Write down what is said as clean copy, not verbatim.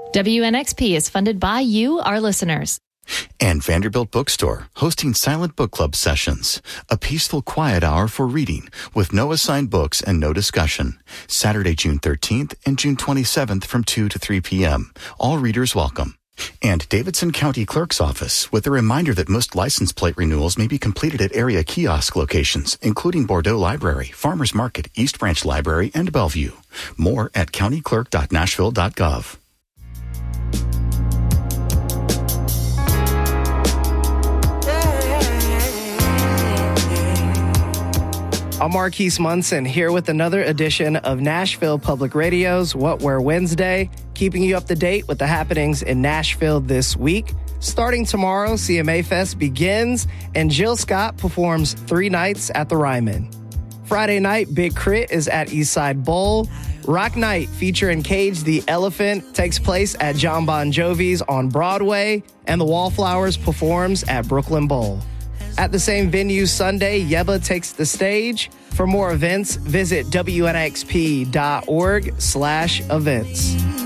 WNXP is funded by you, our listeners. And Vanderbilt Bookstore, hosting Silent Book Club sessions, a peaceful quiet hour for reading with no assigned books and no discussion. Saturday, June 13th and June 27th from 2 to 3 p.m. All readers welcome. And Davidson County Clerk's Office with a reminder that most license plate renewals may be completed at area kiosk locations, including Bordeaux Library, Farmers Market, East Branch Library, and Bellevue. More at countyclerk.nashville.gov. I'm Marquise Munson here with another edition of Nashville Public Radio's What Where Wednesday, keeping you up to date with the happenings in Nashville this week. Starting tomorrow, CMA Fest begins, and Jill Scott performs 3 nights at the Ryman. Friday night, Big Crit is at Eastside Bowl. Rock Night featuring Cage the Elephant takes place at John Bon Jovi's on Broadway, and the Wallflowers performs at Brooklyn Bowl. At the same venue Sunday, Yebba takes the stage. For more events, visit WNXP.org/events.